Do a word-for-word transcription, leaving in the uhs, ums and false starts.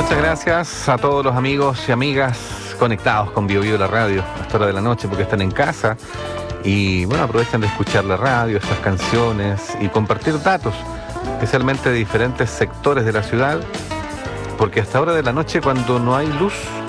Muchas gracias a todos los amigos y amigas conectados con Bio Bio la radio a esta hora de la noche porque están en casa y bueno, aprovechan de escuchar la radio, estas canciones y compartir datos, especialmente de diferentes sectores de la ciudad, porque hasta hora de la noche, cuando no hay luz,